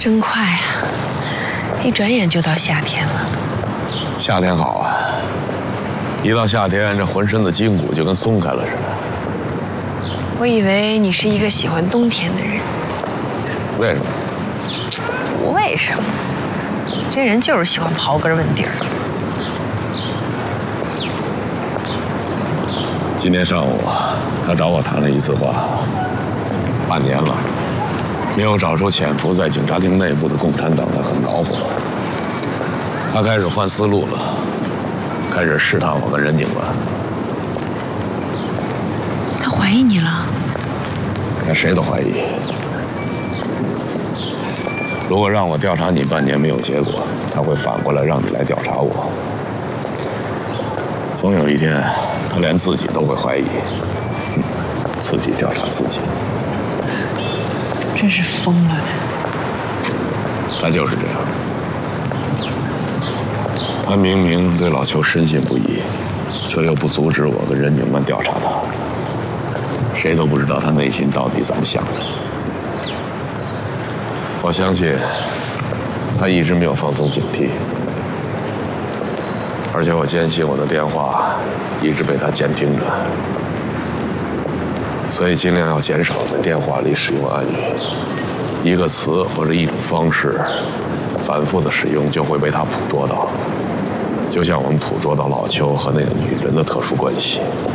真快啊！一转眼就到夏天了。 夏天好啊！一到夏天，这浑身的筋骨就跟松开了似的。 我以为你是一个喜欢冬天的人。 为什么？ 不为什么，这人就是喜欢刨根问底儿。 今天上午，他找我谈了一次话，半年了，没有找出潜伏在警察厅内部的共产党，他很恼火。他开始换思路了，开始试探我跟任警官。 他怀疑你了？ 那谁都怀疑。如果让我调查你半年没有结果，他会反过来让你来调查我。总有一天，他连自己都会怀疑，自己调查自己。 真是疯了的。 他就是这样。他明明对老邱深信不疑，却又不阻止我跟任警官调查他。谁都不知道他内心到底怎么想的。我相信，他一直没有放松警惕，而且我坚信我的电话一直被他监听着，所以尽量要减少在电话里使用暗语，一个词或者一种方式反复的使用就会被他捕捉到，就像我们捕捉到老邱和那个女人的特殊关系。